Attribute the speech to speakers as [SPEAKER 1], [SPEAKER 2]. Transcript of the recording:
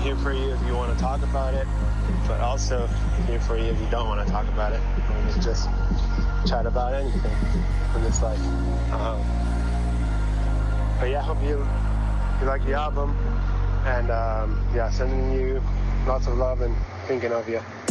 [SPEAKER 1] here for you if you want to talk about it, but also here for you if you don't want to talk about it. We can just chat about anything in this life. But yeah, I hope you like the album, and yeah, sending you lots of love and thinking of you.